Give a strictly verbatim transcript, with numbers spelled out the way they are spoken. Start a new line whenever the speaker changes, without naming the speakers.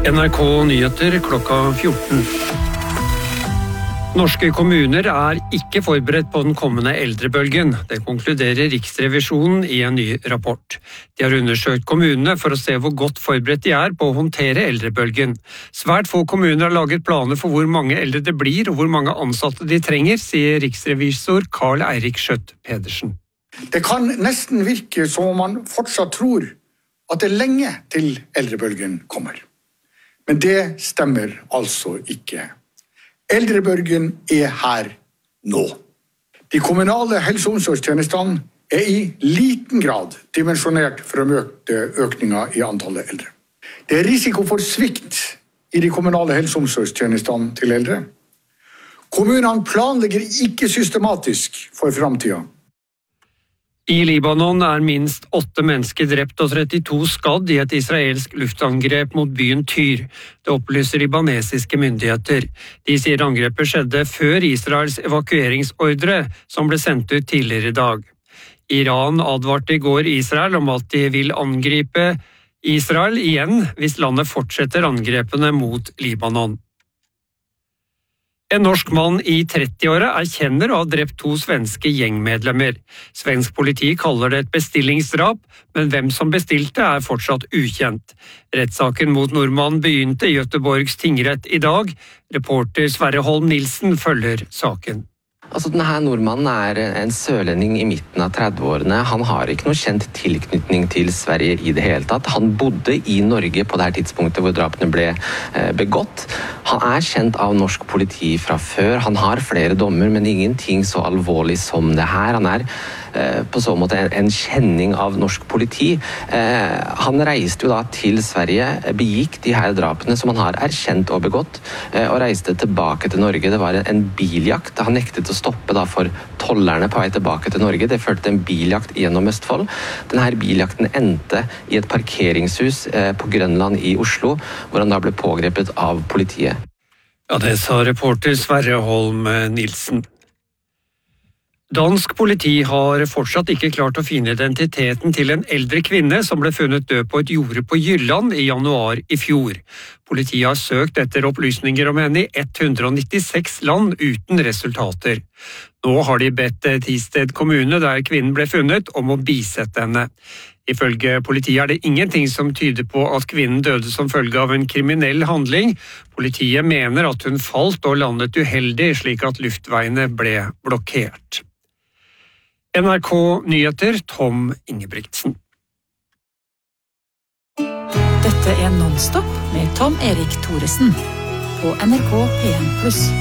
N R K Nyheter klokka fjorten. Norske kommuner er ikke forberedt på den kommende eldrebølgen. Det konkluderer Riksrevisjonen i en ny rapport. De har undersøkt kommunene for å se hvor godt forberedt de er på å håndtere eldrebølgen. Svært få kommuner har laget planer for hvor mange eldre det blir og hvor mange ansatte de trenger, sier riksrevisor Karl Eirik Schjøtt Pedersen.
Det kan nesten virke som om man fortsatt tror at det er lenge til eldrebølgen kommer. Men det stemmer altså ikke. Eldrebølgen er her nå. De kommunale helse- og omsorgstjenestene er i liten grad dimensjonert for å møte økningen i antallet eldre. Det er risiko for svikt i de kommunale helse- og omsorgstjenestene til eldre. Kommunene planlegger ikke systematisk for fremtiden.
I Libanon er minst åtte mennesker drept og trettito skadd i et israelsk luftangrep mot byen Tyr. Det opplyser libanesiske myndigheter. De sier angrepet skjedde før Israels evakueringsordre, som ble sendt ut tidligere i dag. Iran advarte i går Israel om at de vil angripe Israel igjen hvis landet fortsetter angrepene mot Libanon. En norsk mann i trettiåra erkjenner å ha drept to svenske gjengmedlemmer. Svensk politi kaller det et bestillingsdrap, men hvem som bestilte er fortsatt ukjent. Rettssaken mot nordmannen begynte i Göteborgs tingrett i dag. Reporter Sverre Holm Nilsen følger saken.
Altså, denne nordmannen er en sørlending i midten av trettiårene. Han har ikke noe kjent tilknytning til Sverige i det hele tatt. Han bodde i Norge på det her tidspunktet hvor drapene ble begått. Han er kjent av norsk politi fra før. Han har flere dommer, men ingenting så alvorlig som det her. Han er på så måte en kjenning av norsk politi. Han reiste jo da til Sverige, begikk de her drapene som han har erkjent og begått, og reiste tilbake til Norge. Det var en biljakt. Han nektet å stoppe da for tollerne på vei tilbake til Norge. Det førte til en biljakt gjennom Østfold. Denne biljakten endte i et parkeringshus på Grønland i Oslo, hvor han da ble pågrepet av politiet.
Ja, det sa reporter Sverre Holm Nilsen. Dansk politi har fortsatt ikke klart å finne identiteten til en eldre kvinne som ble funnet død på et jorde på Jylland i januar i fjor. Politiet har søkt etter opplysninger om henne i ett hundre nittiseks land uten resultater. Nå har de bedt Tisted kommune, der kvinnen ble funnet, om å bisette henne. Ifølge politiet er det ingenting som tyder på at kvinnen døde som følge av en kriminell handling. Politiet mener at hun falt og landet uheldig, slik at luftveiene ble blokkert. N R K Nyheter, Tom Ingebrigtsen.
Dette er Non-Stop med Tom Erik Thoresen på N R K P en pluss.